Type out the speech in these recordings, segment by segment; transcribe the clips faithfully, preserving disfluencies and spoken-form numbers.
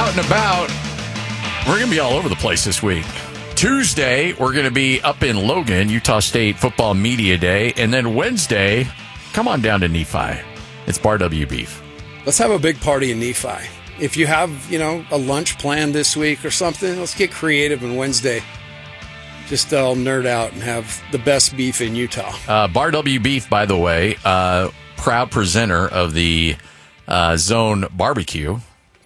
out and about. We're going to be all over the place this week. Tuesday, we're going to be up in Logan, Utah State Football Media Day. And then Wednesday, come on down to Nephi. It's Bar W Beef. Let's have a big party in Nephi. If you have, you know, a lunch planned this week or something, let's get creative on Wednesday. Just all nerd out and have the best beef in Utah. Uh, Bar W Beef, by the way, uh, proud presenter of the uh, Zone Barbecue.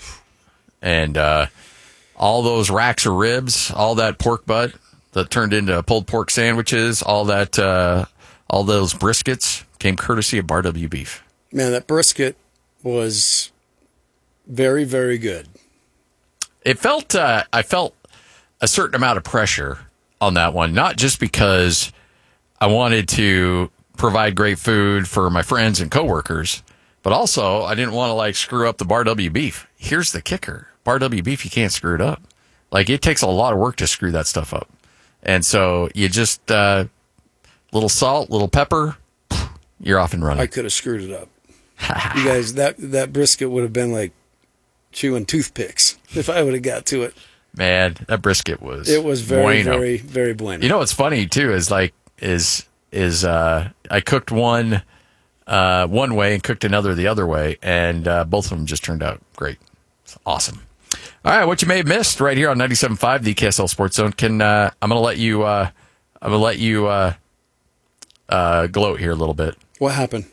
And uh, all those racks of ribs, all that pork butt that turned into pulled pork sandwiches, all that, uh, all those briskets came courtesy of Bar W Beef. Man, that brisket was very, very good. It felt, uh, I felt a certain amount of pressure on that one, not just because I wanted to provide great food for my friends and coworkers, but also I didn't want to like screw up the Bar W Beef. Here's the kicker. Bar W Beef, you can't screw it up. Like, it takes a lot of work to screw that stuff up. And so you just, uh, little salt, little pepper, you're off and running. I could have screwed it up. You guys, that, that brisket would have been like chewing toothpicks if I would have got to it. Man, that brisket was It was very, bueno. very, very bueno. You know what's funny, too, is like, is, is, uh, I cooked one, uh, one way and cooked another the other way, and, uh, both of them just turned out great. It's awesome. All right, what you may have missed right here on ninety-seven point five, the K S L Sports Zone. Can, uh, I'm going to let you, uh, I'm going to let you, uh, uh, gloat here a little bit. What happened?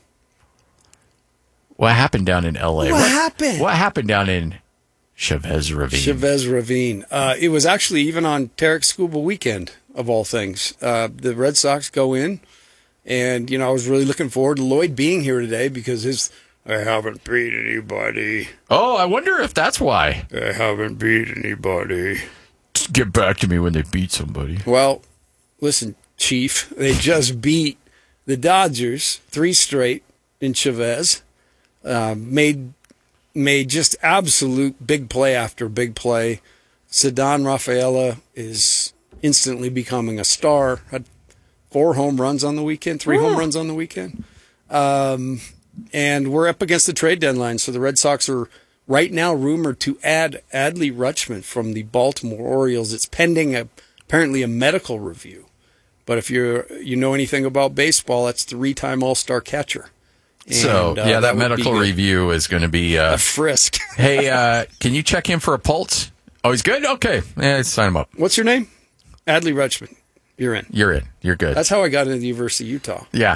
What happened down in L A? What, what happened? What happened down in Chavez Ravine? Chavez Ravine. Uh, it was actually even on Tarek Scuba weekend, of all things. Uh, the Red Sox go in, and, you know, I was really looking forward to Lloyd being here today because his, I haven't beat anybody. Oh, I wonder if that's why. I haven't beat anybody. Get back to me when they beat somebody. Well, listen, Chief, they just beat the Dodgers three straight in Chavez. Uh, made made just absolute big play after big play. Ceddanne Rafaela is instantly becoming a star. Had four home runs on the weekend, three home runs on the weekend. Um, and we're up against the trade deadline, so the Red Sox are right now rumored to add Adley Rutschman from the Baltimore Orioles. It's pending a, apparently a medical review. But if you you know anything about baseball, that's three-time All-Star catcher. And, so, yeah, uh, that, that medical review is going to be... Uh, a frisk. Hey, uh, can you check him for a pulse? Oh, he's good? Okay. Yeah, sign him up. What's your name? Adley Rutschman. You're in. You're in. You're good. That's how I got into the University of Utah. Yeah.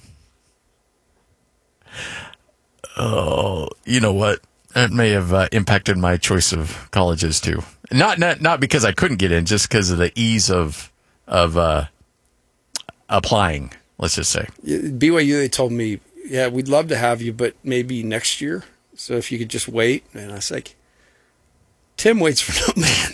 Oh, you know what? That may have uh, impacted my choice of colleges, too. Not not, not because I couldn't get in, just because of the ease of of uh, applying, let's just say. B Y U, they told me, yeah, we'd love to have you, but maybe next year. So if you could just wait. And I was like, Tim waits for no man.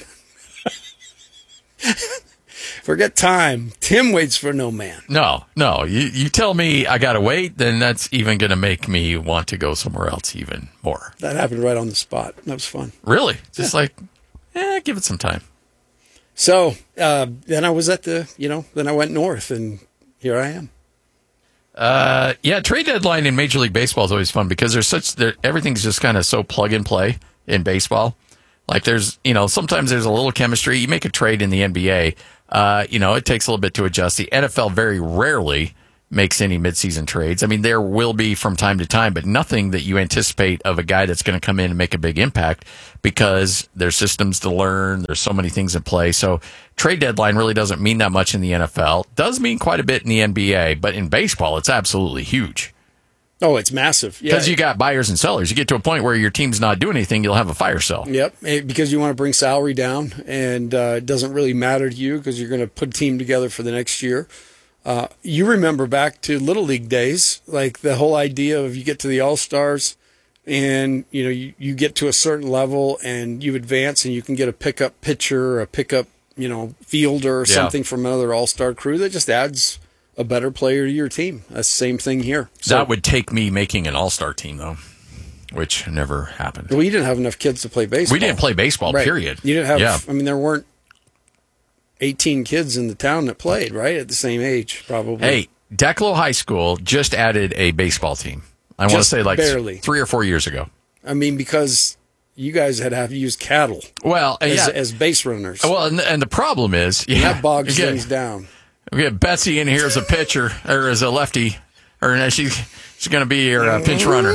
Forget time. Tim waits for no man. No, no. You, you tell me I got to wait, then that's even going to make me want to go somewhere else even more. That happened right on the spot. That was fun. Really? Just yeah. like, eh, give it some time. So uh, then I was at the, you know, then I went north, and here I am. Uh, yeah, trade deadline in Major League Baseball is always fun because there's such there, everything's just kind of so plug and play in baseball. Like there's, you know, sometimes there's a little chemistry. You make a trade in the N B A, uh, you know, it takes a little bit to adjust. The N F L very rarely makes any midseason trades. I mean, there will be from time to time, but nothing that you anticipate of a guy that's going to come in and make a big impact because there's systems to learn. There's so many things in play. So trade deadline really doesn't mean that much in the N F L. Does mean quite a bit in the N B A, but in baseball, it's absolutely huge. Oh, it's massive. Because yeah. you got buyers and sellers. You get to a point where your team's not doing anything, you'll have a fire sale. Yep, because you want to bring salary down, and uh, it doesn't really matter to you because you're going to put a team together for the next year. Uh, you remember back to Little League days, like the whole idea of you get to the All-Stars and, you know, you, you get to a certain level and you advance and you can get a pickup pitcher or a pickup, you know, fielder or yeah. something from another All-Star crew. That just adds a better player to your team. That's the same thing here. So, that would take me making an All-Star team, though, which never happened. Well, you didn't have enough kids to play baseball. We didn't play baseball, right. period. You didn't have, yeah. I mean, there weren't eighteen kids in the town that played, right? At the same age, probably. Hey, Declo High School just added a baseball team. I want to say like barely. three or four years ago. I mean, because you guys had to have used cattle Well, as, yeah. as base runners. Well, and, and the problem is, yeah, that bogs you get- things down. We get Betsy in here as a pitcher or as a lefty, or no, she she's going to be your uh, pinch runner.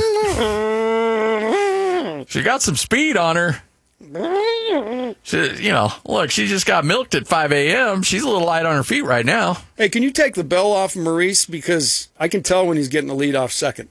She got some speed on her. She, you know, look, she just got milked at five a.m. She's a little light on her feet right now. Hey, can you take the bell off Maurice? Because I can tell when he's getting the lead off second.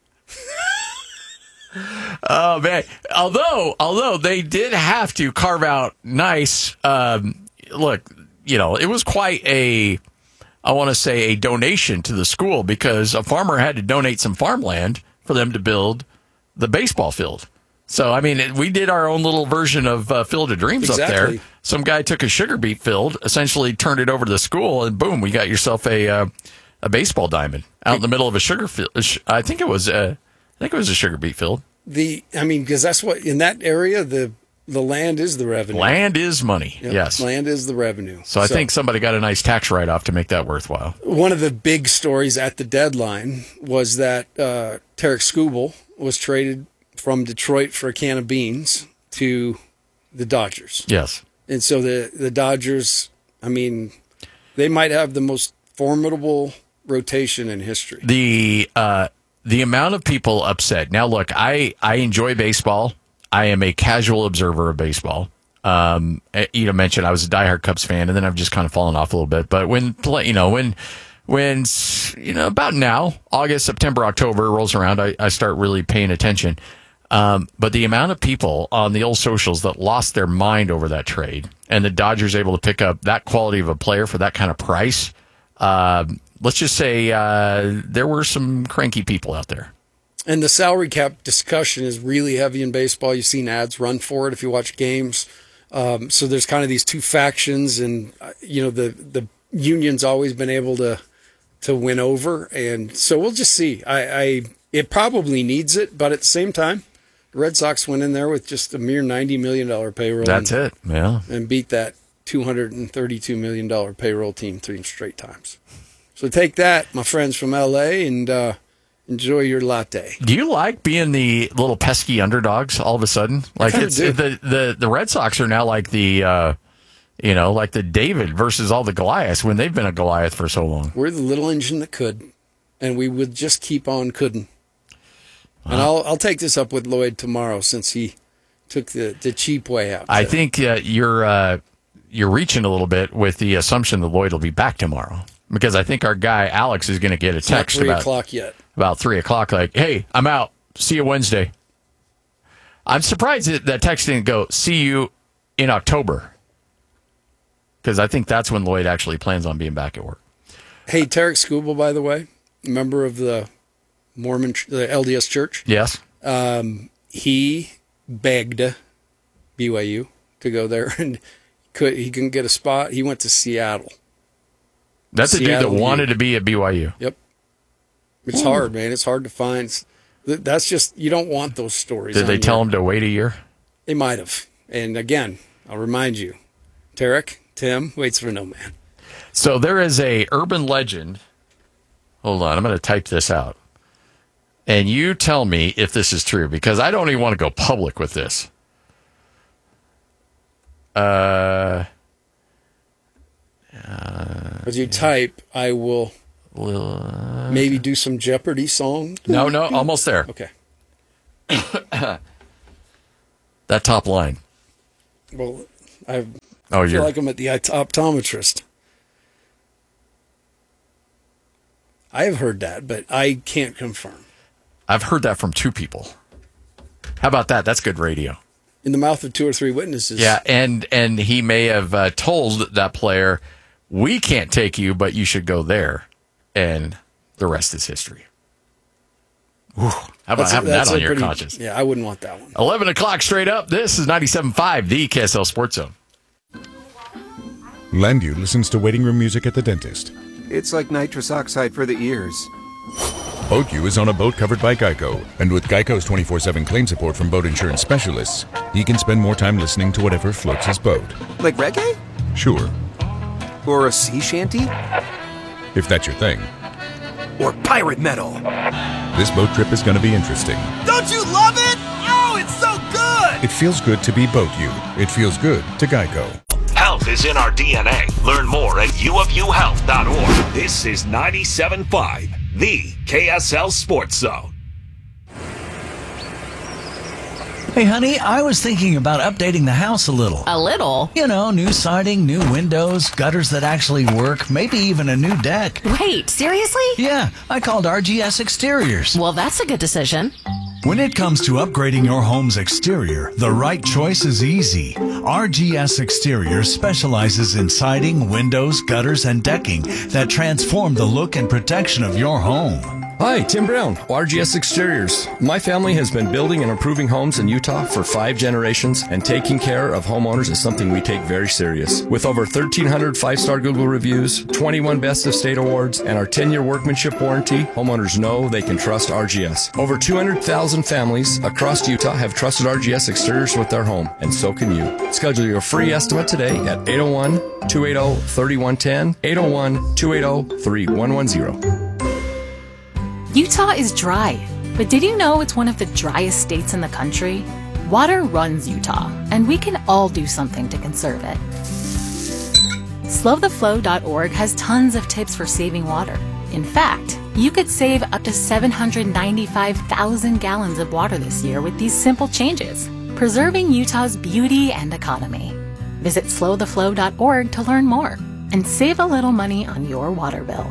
Oh man! Although, although they did have to carve out nice. Um, look, you know, it was quite a, I want to say, a donation to the school because a farmer had to donate some farmland for them to build the baseball field. So, I mean, it, we did our own little version of uh, Field of Dreams up Exactly. there. Some guy took a sugar beet field, essentially turned it over to the school, and boom, we got yourself a uh, a baseball diamond out in the middle of a sugar field. I think it was, uh, I think it was a sugar beet field. The I mean, because that's what in that area the the land is the revenue. Land is money. Yep, Yes. land is the revenue. So I think somebody got a nice tax write-off to make that worthwhile. one of the big stories at the deadline was that uh, Tarek Skubal was traded from Detroit for a can of beans to the Dodgers. Yes. And so the, the Dodgers, I mean, they might have the most formidable rotation in history. The uh, the amount of people upset. Now, look, I, I enjoy baseball. I am a casual observer of baseball. Um, you know, mentioned I was a diehard Cubs fan, and then I've just kind of fallen off a little bit. But when you know when when you know about now, August, September, October rolls around, I, I start really paying attention. Um, but the amount of people on the old socials that lost their mind over that trade, and the Dodgers able to pick up that quality of a player for that kind of price, uh, let's just say uh, there were some cranky people out there. And the salary cap discussion is really heavy in baseball. You've seen ads run for it if you watch games. Um, so there's kind of these two factions, and uh, you know the the union's always been able to to win over, and so we'll just see. I, I it probably needs it, but at the same time, the Red Sox went in there with just a mere ninety million dollars payroll. That's and, it. Yeah. and beat that two hundred thirty-two million dollars payroll team three straight times. So take that, my friends from L A, and uh, enjoy your latte. Do you like being the little pesky underdogs all of a sudden? Like kinda it's do. the, the the Red Sox are now like the uh, you know like the David versus all the Goliaths when they've been a Goliath for so long. We're the little engine that could, and we would just keep on couldn't. And I'll I'll take this up with Lloyd tomorrow since he took the, the cheap way out. I So, think uh, you're uh, you're reaching a little bit with the assumption that Lloyd will be back tomorrow because I think our guy Alex is going to get a it's not text three about o'clock yet. about three o'clock like, "Hey, I'm out. See you Wednesday." I'm surprised that that text didn't go, "See you in October," because I think that's when Lloyd actually plans on being back at work. Hey, Tarek Skubal, by the way, member of the Mormon, the L D S Church, Yes. um, he begged B Y U to go there, and could he couldn't get a spot. He went to Seattle. That's a dude Seattle that wanted U. to be at B Y U. Yep. It's hard, man. It's hard to find. Th- That's just, you don't want those stories. Did on they your- tell him to wait a year? They might have. And again, I'll remind you, Tarek, Tim, waits for no man. So there is a urban legend. Hold on, I'm going to type this out. And you tell me if this is true, because I don't even want to go public with this. Uh, As you type, I will well, maybe do some Jeopardy song. no, no, almost there. Okay. That top line. Well, I Oh, feel you're like I'm at the optometrist. I have heard that, but I can't confirm. I've heard that from two people. How about that? That's good radio. In the mouth of two or three witnesses. Yeah, and and he may have uh, told that player, "We can't take you, but you should go there," and the rest is history. Whew. How about That's a- having that's that a on your pretty- conscience? Yeah, I wouldn't want that one. Eleven o'clock straight up. This is ninety-seven point five, the K S L Sports Zone. Landu listens to waiting room music at the dentist. It's like nitrous oxide for the ears. Boatview is on a boat covered by Geico, and with Geico's twenty-four seven claim support from boat insurance specialists, he can spend more time listening to whatever floats his boat. Like reggae? Sure, Or a sea shanty? if that's your thing. Or pirate metal? This boat trip is going to be interesting. Don't you love it? Oh, it's so good! It feels good to be Boat You. It feels good to Geico. Health is in our D N A. Learn more at u of u health dot org. This is ninety-seven point five, the K S L Sports Zone. Hey, honey, I was thinking about updating the house a little. A little? You know, new siding, new windows, gutters that actually work, maybe even a new deck. Wait, seriously? Yeah, I called R G S Exteriors. Well, that's a good decision. When it comes to upgrading your home's exterior, the right choice is easy. R G S Exteriors specializes in siding, windows, gutters, and decking that transform the look and protection of your home. Hi, Tim Brown, R G S Exteriors. My family has been building and improving homes in Utah for five generations, and taking care of homeowners is something we take very serious. With over thirteen hundred five-star Google reviews, twenty-one Best of State awards, and our ten-year workmanship warranty, homeowners know they can trust R G S. Over two hundred thousand families across Utah have trusted R G S Exteriors with their home, and so can you. Schedule your free estimate today at eight oh one, two eight oh, three one one zero, eight oh one, two eight oh, three one one zero. Utah is dry, but did you know it's one of the driest states in the country? Water runs Utah, and we can all do something to conserve it. slow the flow dot org has tons of tips for saving water. In fact, you could save up to seven hundred ninety-five thousand gallons of water this year with these simple changes, preserving Utah's beauty and economy. Visit slow the flow dot org to learn more and save a little money on your water bill.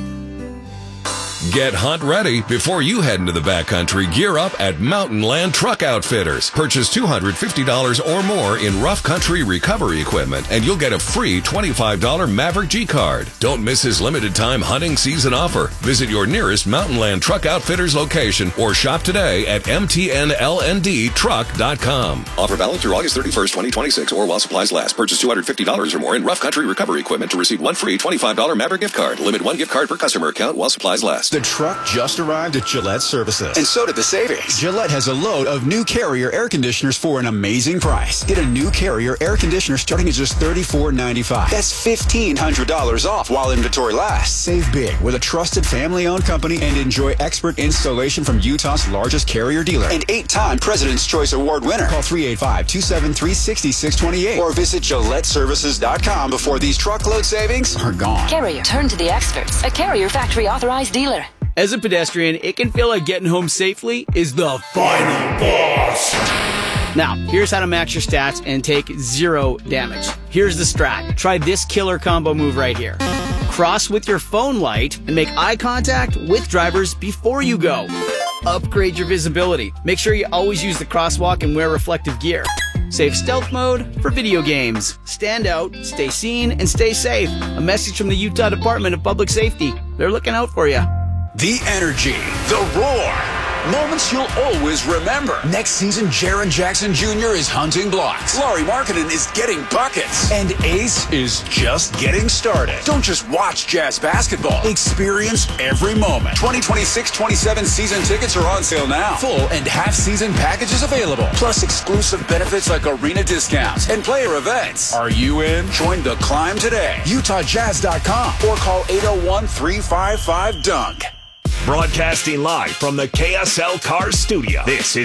Get hunt ready before you head into the backcountry. Gear up at Mountain Land Truck Outfitters. Purchase two hundred fifty dollars or more in rough country recovery equipment, and you'll get a free twenty-five dollars Maverick G card. Don't miss his limited time hunting season offer. Visit your nearest Mountain Land Truck Outfitters location or shop today at m t n l n d truck dot com. Offer valid through August thirty-first, twenty twenty-six, or while supplies last. Purchase two hundred fifty dollars or more in rough country recovery equipment to receive one free twenty-five dollars Maverick gift card. Limit one gift card per customer account while supplies last. The truck just arrived at Gillette Services. And so did the savings. Gillette has a load of new Carrier air conditioners for an amazing price. Get a new Carrier air conditioner starting at just thirty-four ninety-five. That's fifteen hundred dollars off while inventory lasts. Save big with a trusted family-owned company and enjoy expert installation from Utah's largest Carrier dealer. And eight-time President's Choice Award winner. Call three eight five, two seven three, six six two eight or visit Gillette Services dot com before these truckload savings are gone. Carrier, turn to the experts. A Carrier factory authorized dealer. As a pedestrian, it can feel like getting home safely is the final boss. Now, here's how to max your stats and take zero damage. Here's the strat. Try this killer combo move right here. Cross with your phone light and make eye contact with drivers before you go. Upgrade your visibility. Make sure you always use the crosswalk and wear reflective gear. Save stealth mode for video games. Stand out, stay seen, and stay safe. A message from the Utah Department of Public Safety. They're looking out for you. The energy, the roar, moments you'll always remember. Next season, Jaren Jackson Junior is hunting blocks. Laurie Markkinen is getting buckets. And Ace is just getting started. Don't just watch Jazz basketball. Experience every moment. twenty twenty-six twenty-seven season tickets are on sale now. Full and half-season packages available. Plus exclusive benefits like arena discounts and player events. Are you in? Join the climb today. Utah Jazz dot com or call eight oh one, three five five, D U N K. Broadcasting live from the K S L Cars studio. This is